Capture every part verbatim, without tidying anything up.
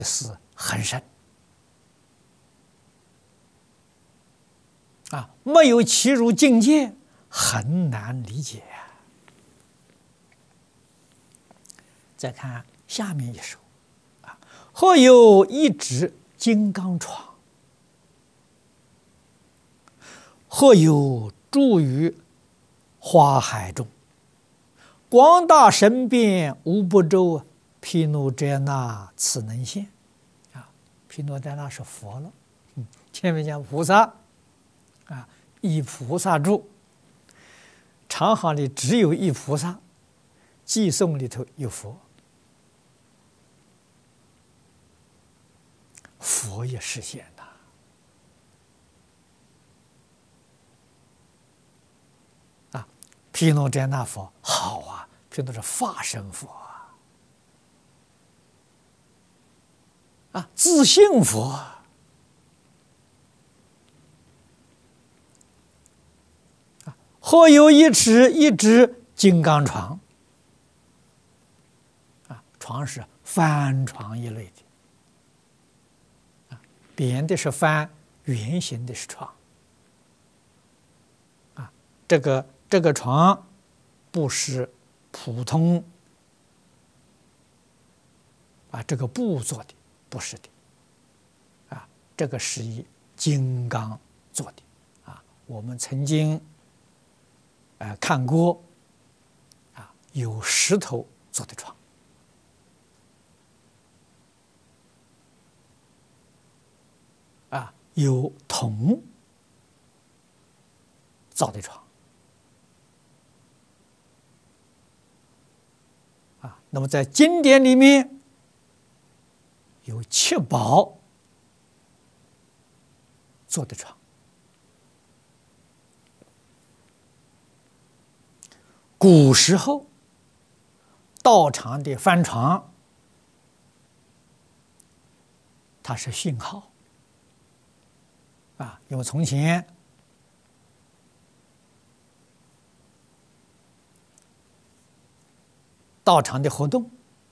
是很深啊，没有其入境界，很难理解。再看下面一首啊，或有一指金刚床，或有住于花海中，广大神变无不周，毗卢遮那此能现。啊，毗卢遮那是佛了，嗯，前面讲菩萨啊，一菩萨住，长行里只有一菩萨，偈颂里头有佛，佛也实现了。啊，毗卢遮那佛好啊，这都是法身佛啊，啊，自性佛啊，或有一尺一指金刚床，啊，床是帆床一类的。扁的是帆，圆形的是床。啊，这个这个床不是普通啊这个布做的，不是的。啊，这个是以金刚做的。啊，我们曾经呃看过啊，有石头做的床。啊，有铜造的床，啊，那么在经典里面有七宝做的床，古时候道场的帆床，它是讯号。啊，因为从前道场的活动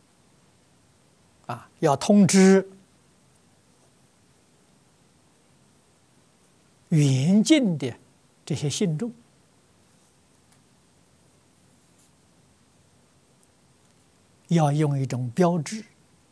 啊，要通知远近的这些信众，要用一种标志。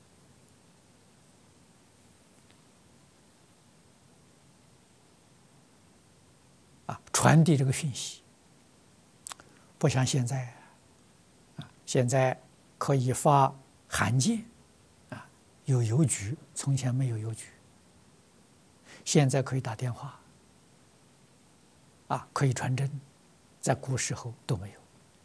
啊，传递这个讯息，不像现在啊，现在可以发函件，啊，有邮局，从前没有邮局，现在可以打电话，啊，可以传真，在古时候都没有。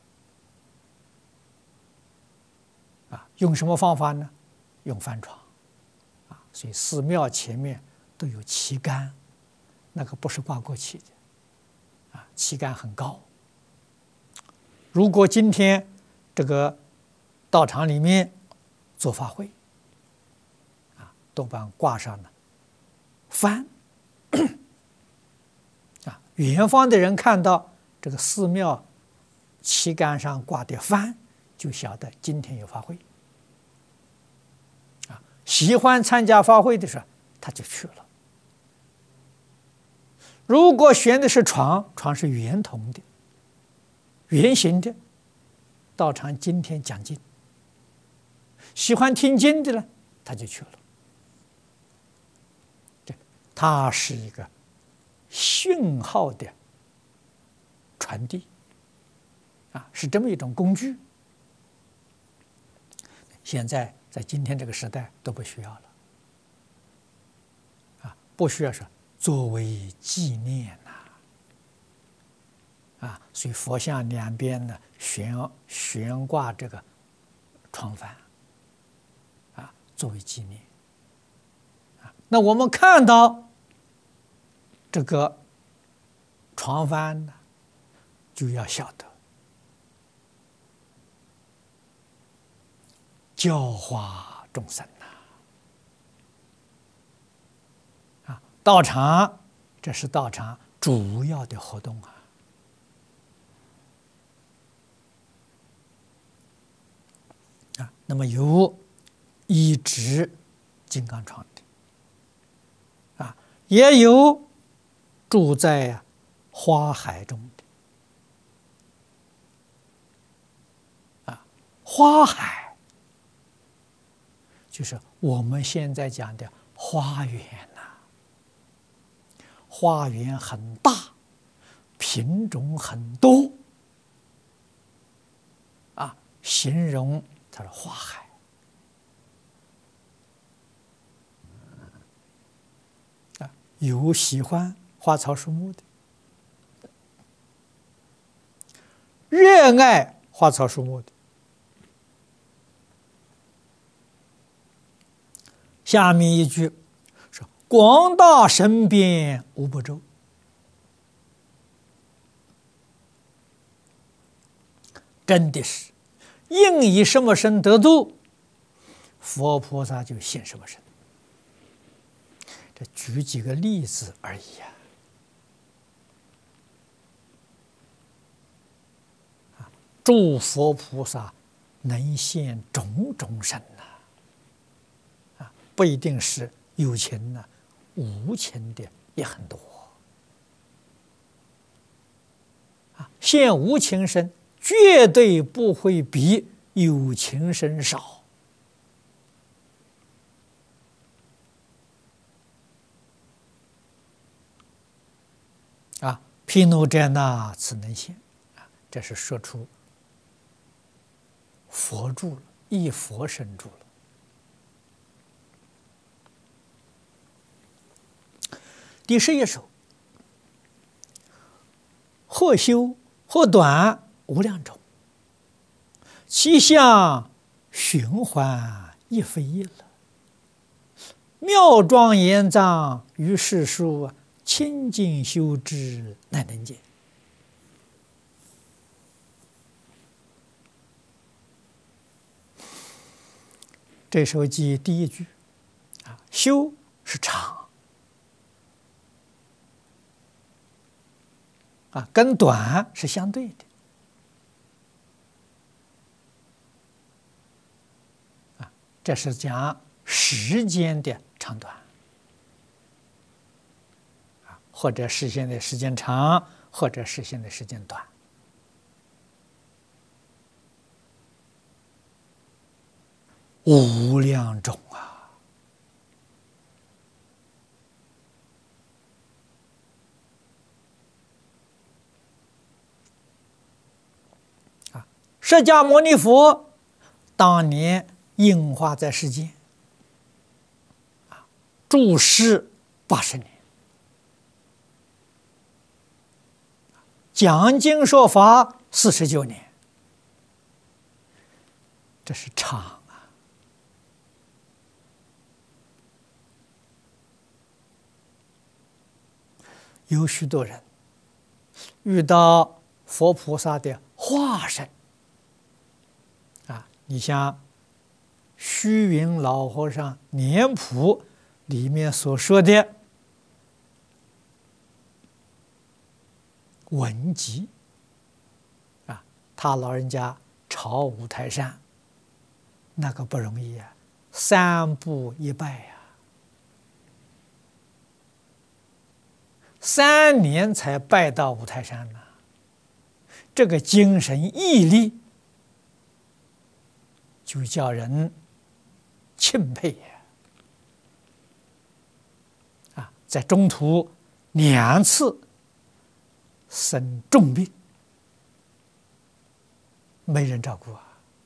啊，用什么方法呢？用帆床，啊，所以寺庙前面都有旗杆，那个不是挂过去的。啊，旗杆很高。如果今天这个道场里面做法会，啊，多半挂上了帆，啊，远方的人看到这个寺庙旗杆上挂的帆，就晓得今天有法会。啊，喜欢参加法会的时候，他就去了。如果选的是床，床是圆筒的、圆形的，道场今天讲经，喜欢听经的呢，他就去了。这它是一个讯号的传递，啊，是这么一种工具。现在在今天这个时代都不需要了，啊，不需要说。作为纪念呐，啊，所以佛像两边呢悬悬挂这个床幡，啊，作为纪念。啊，那我们看到这个床幡呢，就要晓得教化众生。道场，这是道场主要的活动啊！啊，那么有一指金刚床的，啊，也有住在花海中的，啊，花海就是我们现在讲的花园呐，花园很大，品种很多，啊，形容它是花海。有喜欢花草树木的，热爱花草树木的。下面一句说：“广大身边无不周。”真的是，应以什么身得度，佛菩萨就现什么身。这举几个例子而已呀、啊！诸佛菩萨能现种种身呐、啊，啊，不一定是有情呐、啊，无情的也很多。啊，现无情身绝对不会比有情身少。啊，毗卢遮那此能现，啊，这是说出佛住了，一佛身住了。第十一首，或修或短无量种，其相循环亦非一了。妙庄严藏于世数，清净修之乃能见。这首记第一句，啊，修是长，啊，跟短是相对的，啊，这是讲时间的长短。或者实现的时间长，或者实现的时间短。无量种啊！啊，释迦牟尼佛当年应化在世间，啊，住世八十年。讲经说法四十九年，这是长啊！有许多人遇到佛菩萨的化身啊，你像虚云老和尚年谱里面所说的文集啊，他老人家朝五台山，那个不容易啊，三步一拜呀、啊，三年才拜到五台山呢、啊。这个精神毅力，就叫人钦佩呀！啊，在中途两次生重病，没人照顾啊！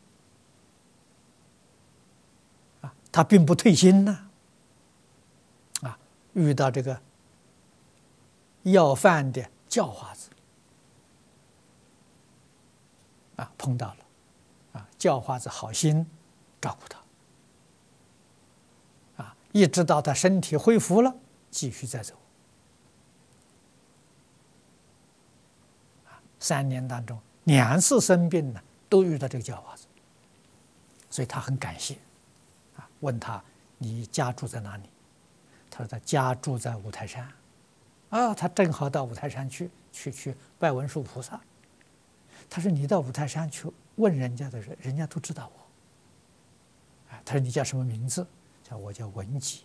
啊，他并不退心呐、啊，啊，遇到这个要饭的叫花子，啊，碰到了，啊，叫花子好心照顾他，啊，一直到他身体恢复了，继续再走。三年当中，两次生病呢，都遇到这个叫花子，所以他很感谢，啊，问他你家住在哪里？他说他家住在五台山，啊，他正好到五台山去去去拜文殊菩萨。他说你到五台山去问人家的人，人家都知道我。啊，他说你叫什么名字？ 叫我叫文集。